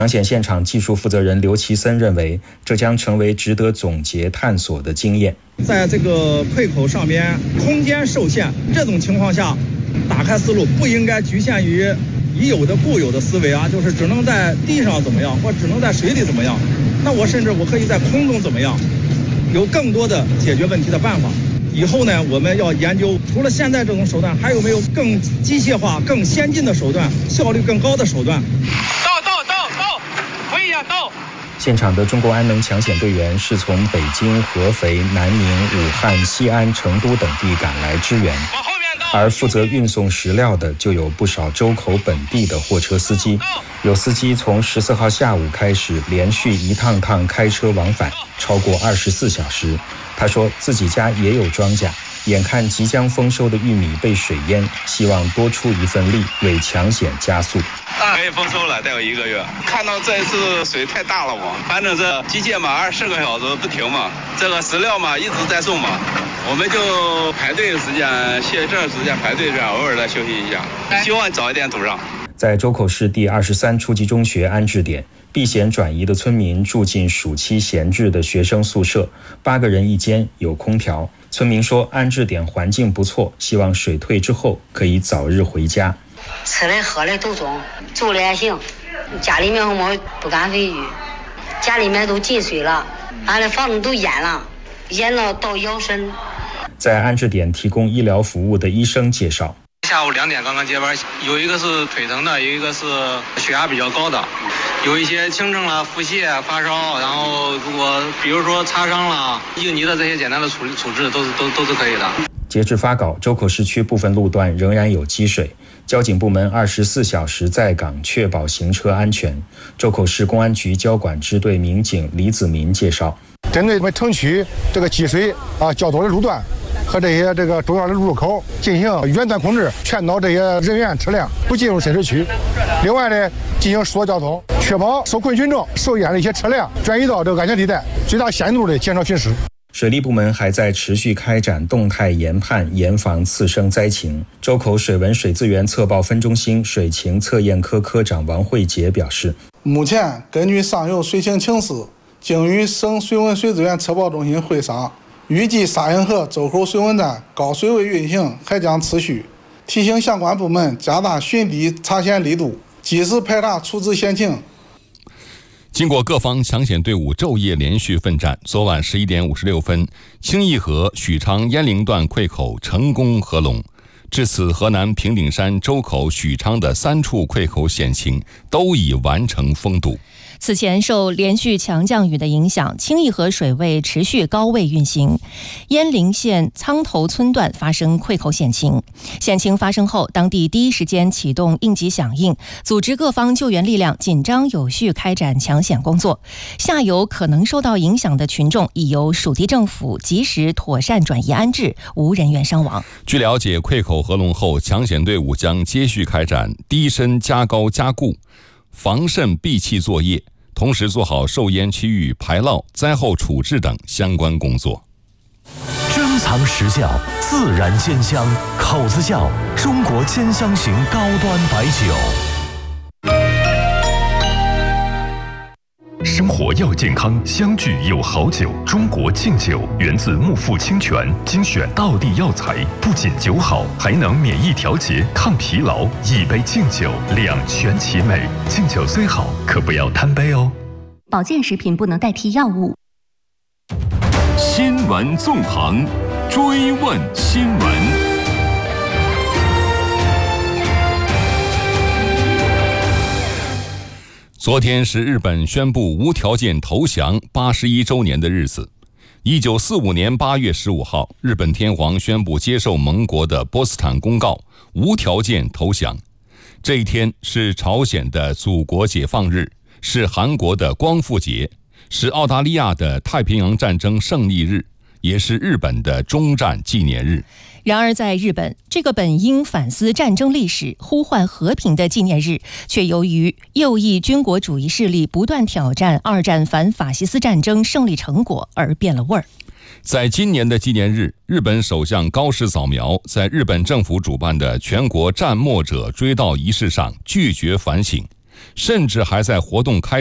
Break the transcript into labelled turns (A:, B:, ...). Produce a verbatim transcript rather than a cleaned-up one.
A: 抢险现场技术负责人刘奇森认为，这将成为值得总结探索的经验。
B: 在这个溃口上边空间受限，这种情况下打开思路不应该局限于已有的固有的思维啊，就是只能在地上怎么样，或只能在水里怎么样。那我甚至我可以在空中怎么样，有更多的解决问题的办法。以后呢，我们要研究除了现在这种手段，还有没有更机械化、更先进的手段，效率更高的手段。
C: 到到到到，回一下到。
A: 现场的中国安能抢险队员是从北京、合肥、南宁、武汉、西安、成都等地赶来支援，而负责运送食料的就有不少周口本地的货车司机。有司机从十四号下午开始连续一趟趟开车往返，超过二十四小时。他说自己家也有庄稼，眼看即将丰收的玉米被水淹，希望多出一份力为抢险加速。
D: 可以丰收了，再有一个月。看到这一次水太大了嘛，反正这机械嘛，二十个小时不停嘛，这个食料嘛一直在送嘛，我们就排队时间，歇这时间排队这样，偶尔再休息一下，希望早一点堵上。
A: 在周口市第二十三初级中学安置点，避险转移的村民住进暑期闲置的学生宿舍，八个人一间，有空调。村民说安置点环境不错，希望水退之后可以早日回家。
E: 吃的喝的都中，住的也行，家里面我不敢回去，家里面都进水了，俺的房子都淹了，淹到到腰身。
A: 在安置点提供医疗服务的医生介绍，
F: 下午两点刚刚接班，有一个是腿疼的，有一个是血压比较高的，有一些轻症了，腹泻、发烧，然后如果比如说擦伤了、应急的这些简单的处理处置都是都都是可以的。
A: 截至发稿，周口市区部分路段仍然有积水，交警部门二十四小时在岗，确保行车安全。周口市公安局交管支队民警李子民介绍，
G: 针对我们城区这个积水啊较多的路段和这些这个重要的入口进行远端控制，劝导这些人员车辆不进入深水区。另外呢，进行疏导交通，确保受困群众、受淹的一些车辆转移到这个安全地带，最大限度的减少巡视。
A: 水利部门还在持续开展动态研判，严防次生灾情。周口水文水资源测报分中心水情测验科科长王慧杰表示，
H: 目前根据上游水情情势，经与省水文水资源测报中心会商，预计沙营河周口水文站高水位运行还将持续，提醒相关部门加大巡堤查险力度，及时排查处置险情。
I: 经过各方抢险队伍昼夜连续奋战，昨晚十一点五十六分，清义河许昌鄢陵段溃口成功合拢。至此，河南平顶山、周口、许昌的三处溃口险情都已完成封堵。
J: 此前受连续强降雨的影响，清义河水位持续高位运行，鄢陵县苍头村段发生溃口险情。险情发生后，当地第一时间启动应急响应，组织各方救援力量，紧张有序开展抢险工作。下游可能受到影响的群众已由属地政府及时妥善转移安置，无人员伤亡。
I: 据了解，溃口合拢后，抢险队伍将接续开展低深加高加固、防渗闭气作业，同时做好受淹区域排涝、灾后处置等相关工作。
K: 珍藏实窖，自然鲜香，口子窖，中国兼香型高端白酒。生活要健康，相聚有好酒。中国敬酒源自木富清泉，精选道地药材，不仅酒好，还能免疫调节、抗疲劳。一杯敬酒，两全其美。敬酒虽好，可不要贪杯哦。
L: 保健食品不能代替药物。
K: 新闻纵横，追问新闻。
I: 昨天是日本宣布无条件投降八十一周年的日子。一九四五年八月十五号，日本天皇宣布接受盟国的波茨坦公告，无条件投降。这一天是朝鲜的祖国解放日，是韩国的光复节，是澳大利亚的太平洋战争胜利日，也是日本的终战纪念日。
J: 然而在日本，这个本应反思战争历史、呼唤和平的纪念日，却由于右翼军国主义势力不断挑战二战反法西斯战争胜利成果而变了味儿。
I: 在今年的纪念日，日本首相高市早苗在日本政府主办的全国战没者追悼仪式上拒绝反省， 甚至还在活动开